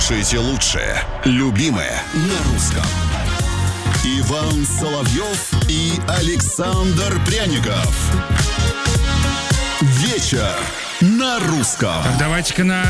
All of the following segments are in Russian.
Слушайте лучшее, любимое на русском. Иван Соловьев и Александр Пряников. Вечер на русском. Так, давайте-ка на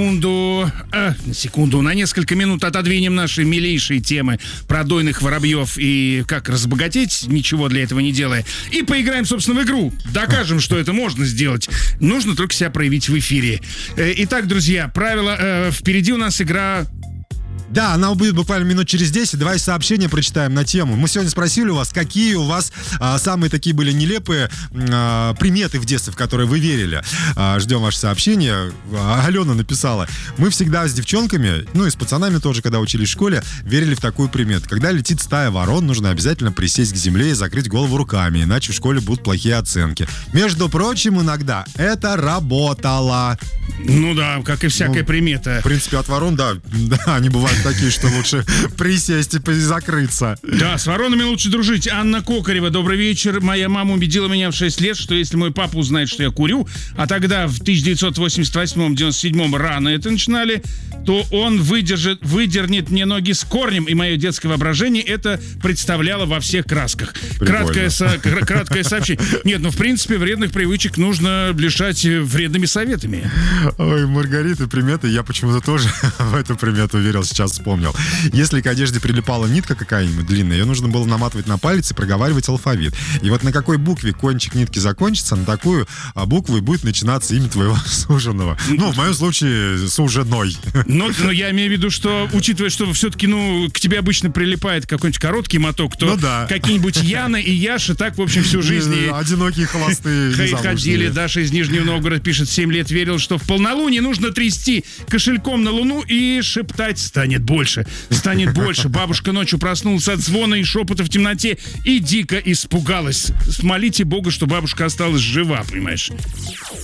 несколько минут отодвинем наши милейшие темы про дойных воробьев и как разбогатеть, ничего для этого не делая. И поиграем, собственно, в игру. Докажем, что это можно сделать. Нужно только себя проявить в эфире. Итак, друзья, правила. Впереди у нас игра... Да, она будет буквально минут через 10. Давай сообщения прочитаем на тему. Мы сегодня спросили у вас, какие у вас самые такие были нелепые приметы в детстве, в которые вы верили. Ждем ваше сообщение. Алена написала: мы всегда с девчонками, ну и с пацанами тоже, когда учились в школе, верили в такую примету. Когда летит стая ворон, нужно обязательно присесть к земле и закрыть голову руками, иначе в школе будут плохие оценки. Между прочим, иногда это работало. Ну да, как и всякая примета. В принципе, от ворон, да, они бывают такие, что лучше присесть и закрыться. Да, с воронами лучше дружить. Анна Кокарева, добрый вечер. Моя мама убедила меня в 6 лет, что если мой папа узнает, что я курю, а тогда в 1988-97 рано это начинали, то он выдернет мне ноги с корнем, и мое детское воображение это представляло во всех красках. Краткое сообщение. Нет, ну в принципе вредных привычек нужно лишать вредными советами. Ой, Маргарита, приметы, я почему-то тоже в эту примету верил, сейчас вспомнил. Если к одежде прилипала нитка какая-нибудь длинная, ее нужно было наматывать на палец и проговаривать алфавит. И вот на какой букве кончик нитки закончится, на такую букву и будет начинаться имя твоего суженого. Ну, в моем случае, суженой. Но я имею в виду, что, учитывая, что все-таки, к тебе обычно прилипает какой-нибудь короткий моток, то какие-нибудь Яна и Яша так, в общем, всю жизнь... Одинокие, холостые, ходили. Даша из Нижнего Новгорода пишет: 7 лет верил, что в полнолуние нужно трясти кошельком на луну и шептать: станет больше, станет больше. Бабушка ночью проснулась от звона и шепота в темноте и дико испугалась. Молите Бога, что бабушка осталась жива, понимаешь?